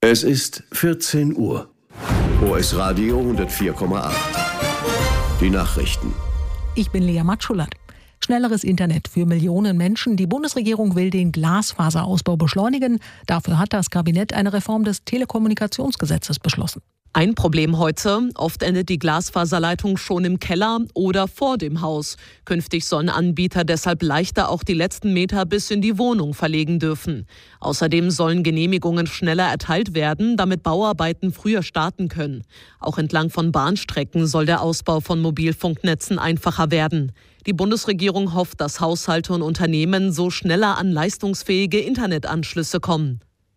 Es ist 14 Uhr. OS Radio 104,8. Die Nachrichten. Ich bin Lea Matschullat. Schnelleres Internet für Millionen Menschen. Die Bundesregierung will den Glasfaserausbau beschleunigen. Dafür hat das Kabinett eine Reform des Telekommunikationsgesetzes beschlossen. Ein Problem heute: Oft endet die Glasfaserleitung schon im Keller oder vor dem Haus. Künftig sollen Anbieter deshalb leichter auch die letzten Meter bis in die Wohnung verlegen dürfen. Außerdem sollen Genehmigungen schneller erteilt werden, damit Bauarbeiten früher starten können. Auch entlang von Bahnstrecken soll der Ausbau von Mobilfunknetzen einfacher werden. Die Bundesregierung hofft, dass Haushalte und Unternehmen so schneller an leistungsfähige Internetanschlüsse kommen.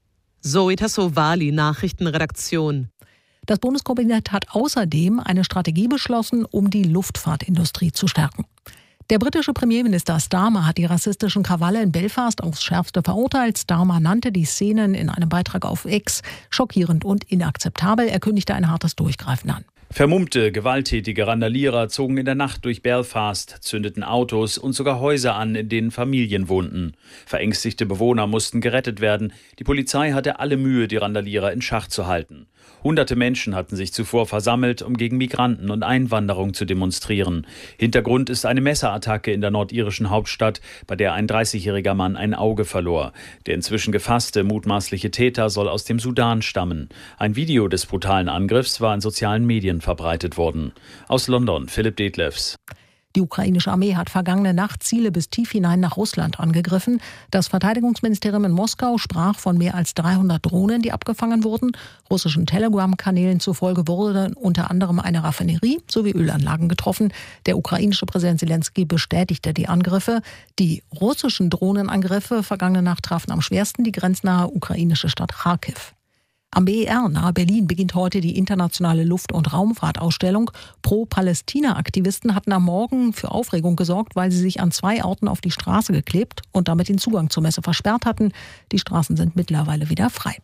Zoe Tassovali, Nachrichtenredaktion. Das Bundeskabinett hat außerdem eine Strategie beschlossen, um die Luftfahrtindustrie zu stärken. Der britische Premierminister Starmer hat die rassistischen Krawalle in Belfast aufs Schärfste verurteilt. Starmer nannte die Szenen in einem Beitrag auf X schockierend und inakzeptabel. Er kündigte ein hartes Durchgreifen an. Vermummte, gewalttätige Randalierer zogen in der Nacht durch Belfast, zündeten Autos und sogar Häuser an, in denen Familien wohnten. Verängstigte Bewohner mussten gerettet werden. Die Polizei hatte alle Mühe, die Randalierer in Schach zu halten. Hunderte Menschen hatten sich zuvor versammelt, um gegen Migranten und Einwanderung zu demonstrieren. Hintergrund ist eine Messerattacke in der nordirischen Hauptstadt, bei der ein 30-jähriger Mann ein Auge verlor. Der inzwischen gefasste mutmaßliche Täter soll aus dem Sudan stammen. Ein Video des brutalen Angriffs war in sozialen Medien verbreitet worden. Aus London, Philipp Detlefs. Die ukrainische Armee hat vergangene Nacht Ziele bis tief hinein nach Russland angegriffen. Das Verteidigungsministerium in Moskau sprach von mehr als 300 Drohnen, die abgefangen wurden. Russischen Telegram-Kanälen zufolge wurde unter anderem eine Raffinerie sowie Ölanlagen getroffen. Der ukrainische Präsident Zelensky bestätigte die Angriffe. Die russischen Drohnenangriffe vergangene Nacht trafen am schwersten die grenznahe ukrainische Stadt Charkiw. Am BER nahe Berlin beginnt heute die internationale Luft- und Raumfahrtausstellung. Pro-Palästina-Aktivisten hatten am Morgen für Aufregung gesorgt, weil sie sich an 2 Orten auf die Straße geklebt und damit den Zugang zur Messe versperrt hatten. Die Straßen sind mittlerweile wieder frei.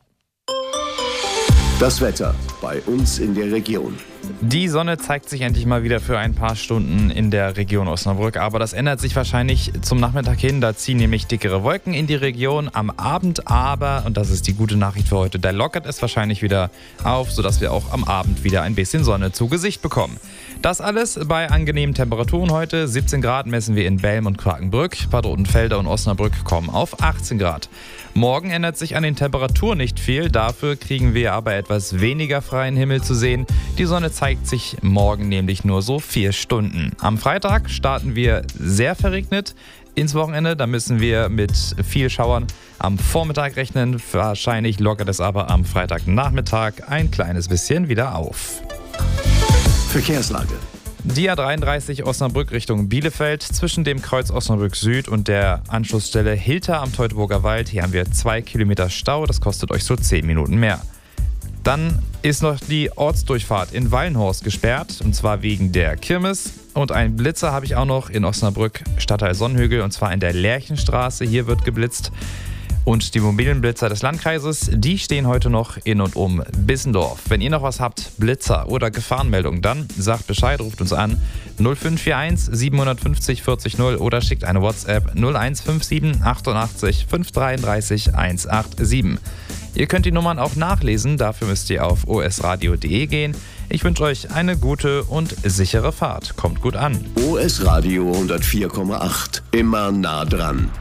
Das Wetter bei uns in der Region. Die Sonne zeigt sich endlich mal wieder für ein paar Stunden in der Region Osnabrück, aber das ändert sich wahrscheinlich zum Nachmittag hin. Da ziehen nämlich dickere Wolken in die Region. Am Abend aber, und das ist die gute Nachricht für heute, da lockert es wahrscheinlich wieder auf, sodass wir auch am Abend wieder ein bisschen Sonne zu Gesicht bekommen. Das alles bei angenehmen Temperaturen heute. 17 Grad messen wir in Belm und Quakenbrück. Bad Rotenfelder und Osnabrück kommen auf 18 Grad. Morgen ändert sich an den Temperaturen nicht viel. Dafür kriegen wir aber etwas weniger freien Himmel zu sehen. Die Sonne zeigt sich morgen nämlich nur so 4 Stunden. Am Freitag starten wir sehr verregnet ins Wochenende. Da müssen wir mit viel Schauern am Vormittag rechnen. Wahrscheinlich lockert es aber am Freitagnachmittag ein kleines bisschen wieder auf. Verkehrslage. Die A33 Osnabrück Richtung Bielefeld zwischen dem Kreuz Osnabrück Süd und der Anschlussstelle Hilter am Teutoburger Wald. Hier haben wir 2 Kilometer Stau, das kostet euch so 10 Minuten mehr. Dann ist noch die Ortsdurchfahrt in Wallenhorst gesperrt, und zwar wegen der Kirmes. Und einen Blitzer habe ich auch noch in Osnabrück, Stadtteil Sonnenhügel, und zwar in der Lerchenstraße. Hier wird geblitzt. Und die mobilen Blitzer des Landkreises, die stehen heute noch in und um Bissendorf. Wenn ihr noch was habt, Blitzer oder Gefahrenmeldung, dann sagt Bescheid, ruft uns an 0541 750 40 0 oder schickt eine WhatsApp 0157 88 533 187. Ihr könnt die Nummern auch nachlesen, dafür müsst ihr auf osradio.de gehen. Ich wünsche euch eine gute und sichere Fahrt. Kommt gut an. OS Radio 104,8. Immer nah dran.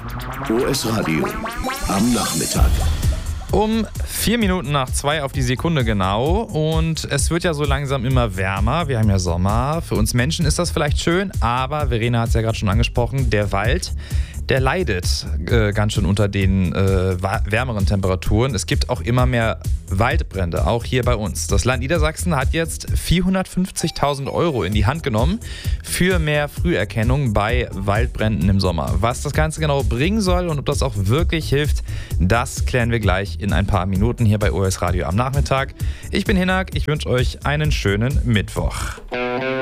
OS Radio am Nachmittag. Um 4 Minuten nach 2 auf die Sekunde genau, und es wird ja so langsam immer wärmer. Wir haben ja Sommer. Für uns Menschen ist das vielleicht schön, aber Verena hat es ja gerade schon angesprochen, der Wald, der leidet ganz schön unter den wärmeren Temperaturen. Es gibt auch immer mehr Waldbrände, auch hier bei uns. Das Land Niedersachsen hat jetzt 450.000 € in die Hand genommen für mehr Früherkennung bei Waldbränden im Sommer. Was das Ganze genau bringen soll und ob das auch wirklich hilft, das klären wir gleich in ein paar Minuten hier bei OS Radio am Nachmittag. Ich bin Hinak, ich wünsche euch einen schönen Mittwoch.